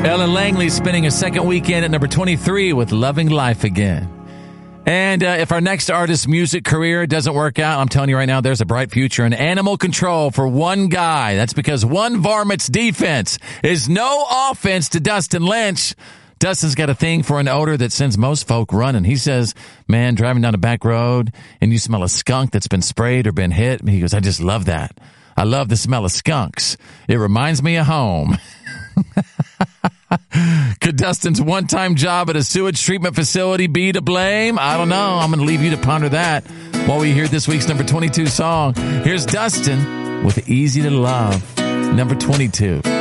Ellen Langley spending a second weekend at number 23 with Loving Life Again. And if our next artist's music career doesn't work out, I'm telling you right now, there's a bright future in animal control for one guy. That's because one varmint's defense is no offense to Dustin Lynch. Dustin's got a thing for an odor that sends most folk running. He says, man, driving down a back road and you smell a skunk that's been sprayed or been hit. He goes, I just love that. I love the smell of skunks. It reminds me of home. Could Dustin's one-time job at a sewage treatment facility be to blame? I don't know. I'm going to leave you to ponder that while we hear this week's number 22 song. Here's Dustin with Easy to Love, number 22.